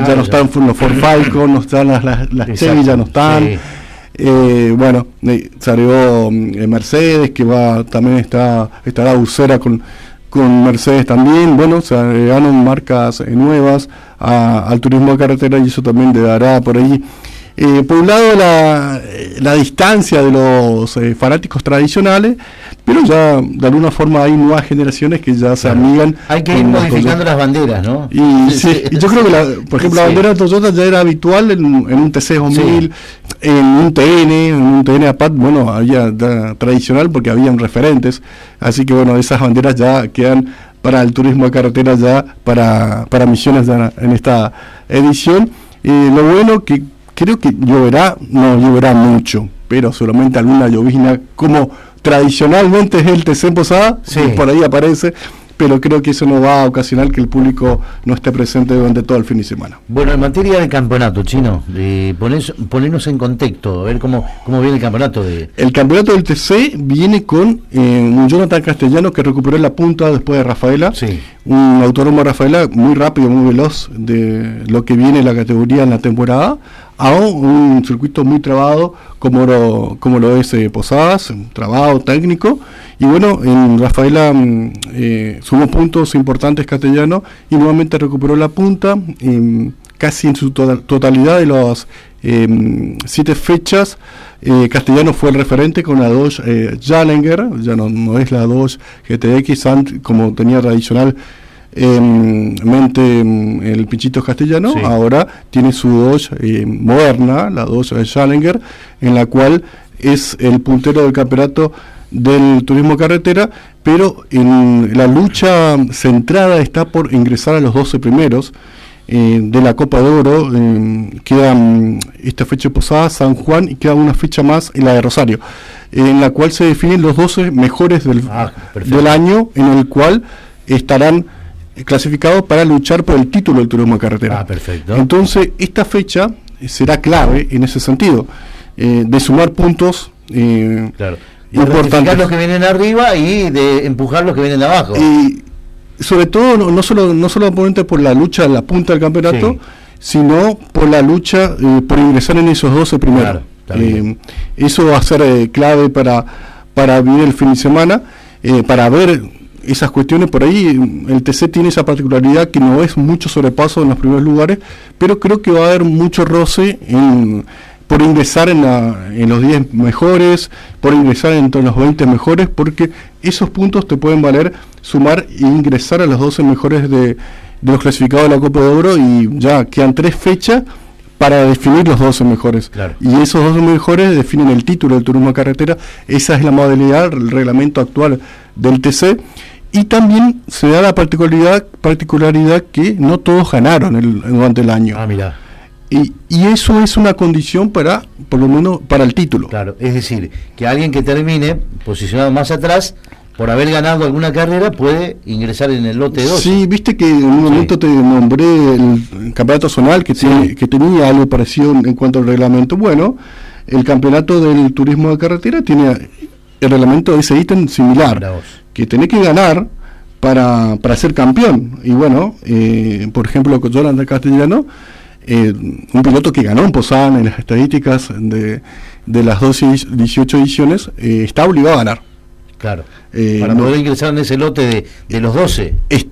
ya no están los Ford Falcon, no están las Chevy, ya no están. Bueno, salió Mercedes, que también estará Ucera con Mercedes también. Bueno, se agregaron marcas nuevas al turismo de carretera, y eso también le dará por ahí, por un lado, la distancia de los fanáticos tradicionales, pero ya de alguna forma hay nuevas generaciones que ya se amigan. Hay que ir modificando las banderas, ¿no? Y yo creo que, por ejemplo, la bandera de Toyota ya era habitual en un TC2000, en un TN APAT, bueno, había tradicional porque habían referentes, así que bueno, esas banderas ya quedan para el turismo de carretera, ya para Misiones ya en esta edición. Lo bueno que creo que no lloverá mucho, pero solamente alguna llovizna, como tradicionalmente es el TC Posada, por ahí aparece, pero creo que eso no va a ocasionar que el público no esté presente durante todo el fin de semana. Bueno, en materia de campeonato, Chino, ponernos en contexto, a ver cómo viene el campeonato. El campeonato del TC viene con un Jonathan Castellano que recuperó la punta después de Rafaela, un autódromo Rafaela muy rápido, muy veloz de lo que viene la categoría en la temporada, a un circuito muy trabado como lo es Posadas, trabado, técnico, y bueno, en Rafaela sumó puntos importantes Castellano y nuevamente recuperó la punta, casi en su totalidad de las 7 fechas. Castellano fue el referente con la Dodge Challenger, ya no es la Dodge GTX como tenía tradicional el Pichito Castellano. Ahora tiene su Dodge moderna, la Dodge Challenger, en la cual es el puntero del campeonato del turismo carretera, pero en la lucha centrada está por ingresar a los 12 primeros de la Copa de Oro. Queda esta fecha Posada, San Juan, y queda una fecha más en la de Rosario, en la cual se definen los 12 mejores del año, en el cual estarán clasificados para luchar por el título del turismo de carretera. Perfecto. Entonces esta fecha será clave en ese sentido, de sumar puntos importantes, los que vienen arriba y de empujar los que vienen de abajo. Y sobre todo no solamente por la lucha en la punta del campeonato, sino por la lucha por ingresar en esos 12 primeros. Eso va a ser clave para vivir el fin de semana, para ver esas cuestiones. Por ahí el TC tiene esa particularidad que no es mucho sobrepaso en los primeros lugares, pero creo que va a haber mucho roce por ingresar en los 10 mejores, por ingresar entre los 20 mejores, porque esos puntos te pueden valer sumar e ingresar a los 12 mejores de los clasificados de la Copa de Oro, y ya quedan 3 fechas para definir los 12 mejores. Y esos 12 mejores definen el título del turismo de carretera. Esa es la modalidad, el reglamento actual del TC. Y también se da la particularidad que no todos ganaron durante el año. Mira. Y eso es una condición por lo menos para el título. Claro, es decir, que alguien que termine posicionado más atrás, por haber ganado alguna carrera, puede ingresar en el lote 2. Sí, viste que en un momento te nombré el campeonato zonal que tenía algo parecido en cuanto al reglamento. Bueno, el campeonato del turismo de carretera tiene el reglamento de ese ítem similar, que tenés que ganar para ser campeón. Y bueno, por ejemplo, con Jonathan Castellano, un piloto que ganó en Posada en las estadísticas de las 18 ediciones, está obligado a ganar. Para poder ingresar en ese lote de los 12. Él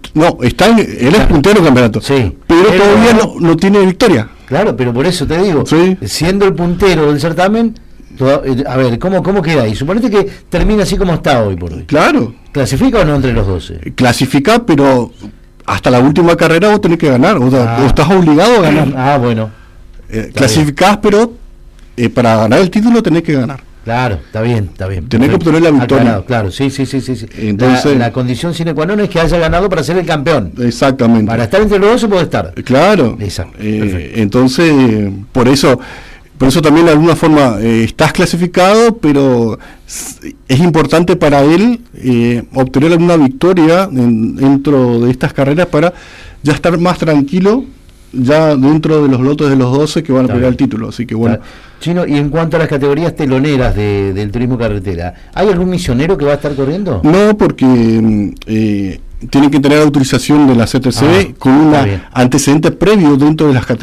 es puntero del campeonato, pero todavía no tiene victoria. Claro, pero por eso te digo, siendo el puntero del certamen, a ver, ¿cómo queda ahí? Suponete que termina así como está hoy por hoy. Claro. ¿Clasifica o no entre los 12? Clasifica, pero hasta la última carrera vos tenés que ganar, o estás obligado a ganar. Bueno. Clasificás, pero para ganar el título tenés que ganar. Claro, está bien. Tenés que obtener la victoria. Claro, sí. Entonces, la condición sine qua non es que haya ganado para ser el campeón. Exactamente. Para estar entre los 12 puede estar. Claro. Exacto. Entonces, por eso también de alguna forma estás clasificado, pero es importante para él obtener alguna victoria dentro de estas carreras para ya estar más tranquilo ya dentro de los lotes de los 12 que van a pelear el título. Así que bueno. Chino, y en cuanto a las categorías teloneras del turismo carretera, ¿hay algún misionero que va a estar corriendo? No, porque tienen que tener autorización de la CTC con un antecedente previo dentro de las categorías.